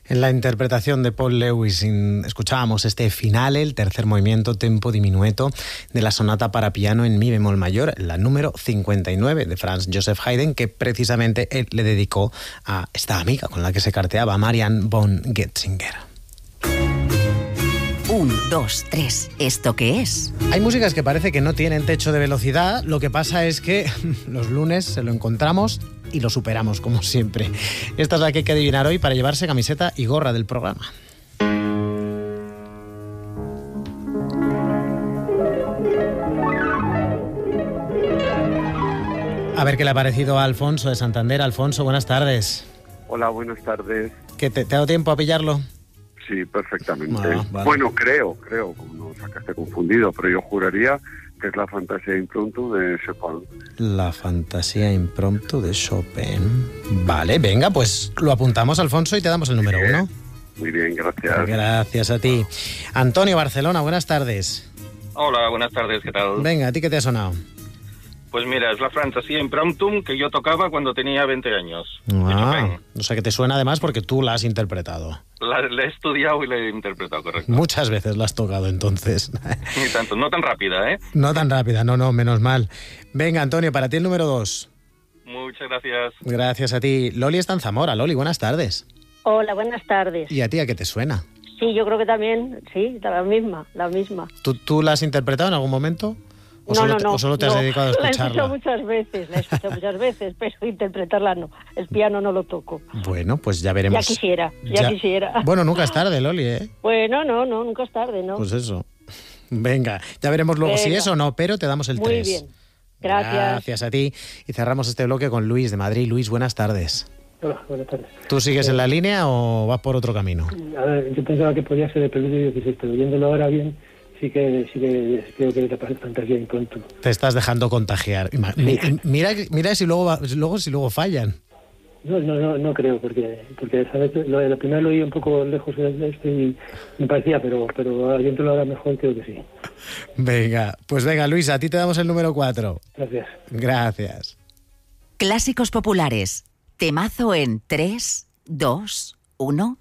En la interpretación de Paul Lewis escuchábamos este finale, el tercer movimiento, tempo diminueto, de la sonata para piano en mi bemol mayor, la número 59 de Franz Joseph Haydn, que precisamente él le dedicó a esta amiga con la que se carteaba, Marianne von Getzinger. 1, 2, 3. ¿Esto qué es? Hay músicas que parece que no tienen techo de velocidad, lo que pasa es que los lunes se lo encontramos y lo superamos, como siempre. Esta es la que hay que adivinar hoy para llevarse camiseta y gorra del programa. A ver qué le ha parecido a Alfonso de Santander. Alfonso, buenas tardes. Hola, buenas tardes. ¿Qué te ha dado tiempo a pillarlo? Sí, perfectamente. Vale. Bueno, creo, como no sacaste confundido, pero yo juraría que es la fantasía impromptu de Chopin. La fantasía impromptu de Chopin. Vale, venga, pues lo apuntamos, Alfonso, y te damos el número 1. Muy bien, gracias. Gracias a ti. Antonio, Barcelona, buenas tardes. Hola, buenas tardes, ¿qué tal? Venga, ¿a ti qué te ha sonado? Pues mira, es la fantasía impromptum que yo tocaba cuando tenía 20 años. O sea que te suena además porque tú la has interpretado. La he estudiado y la he interpretado, correcto. Muchas veces la has tocado, entonces. Ni tanto, no tan rápida, ¿eh? No tan rápida, no, menos mal. Venga, Antonio, para ti el número 2. Muchas gracias. Gracias a ti. Loli está en Zamora. Loli, buenas tardes. Hola, buenas tardes. ¿Y a ti a qué te suena? Sí, yo creo que también, sí, la misma. ¿Tú la has interpretado en algún momento? ¿O solo te has dedicado a escucharla? La he escuchado muchas veces, pero interpretarla no. El piano no lo toco. Bueno, pues ya veremos. Ya quisiera. Bueno, nunca es tarde, Loli, ¿eh? Bueno, no, nunca es tarde, ¿no? Pues eso. Venga, ya veremos luego si es o no, pero te damos el 3. Muy bien. Gracias. Gracias a ti. Y cerramos este bloque con Luis de Madrid. Luis, buenas tardes. Hola, buenas tardes. ¿Tú sigues en la línea o vas por otro camino? A ver, yo pensaba que podía ser de Preludio 16, pero viéndolo ahora bien, sí que creo que te parece fantasía impromptu. Te estás dejando contagiar. Mira si luego fallan. No creo, porque ¿sabes? La primera lo oí un poco lejos de esto y me parecía, pero viéndolo ahora mejor creo que sí. Venga, pues venga, Luis, a ti te damos el número 4. Gracias. Clásicos populares. Temazo en 3, 2, 1.